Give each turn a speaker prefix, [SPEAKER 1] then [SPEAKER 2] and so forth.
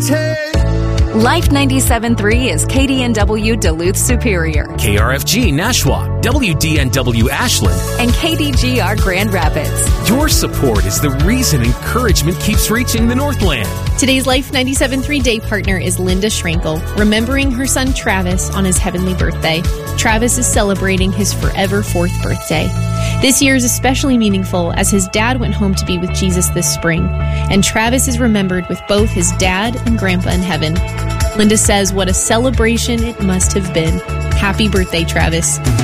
[SPEAKER 1] birthday.
[SPEAKER 2] Life 97.3 is KDNW Duluth Superior,
[SPEAKER 3] KRFG Nashua, WDNW Ashland,
[SPEAKER 2] and KDGR Grand Rapids.
[SPEAKER 3] Your support is the reason encouragement keeps reaching the Northland.
[SPEAKER 4] Today's Life 97.3 day partner is Linda Schrankel, remembering her son Travis on his heavenly birthday. Travis is celebrating his forever 4th birthday. This year is especially meaningful as his dad went home to be with Jesus this spring, and Travis is remembered with both his dad and grandpa in heaven. Linda says what a celebration it must have been. Happy birthday, Travis.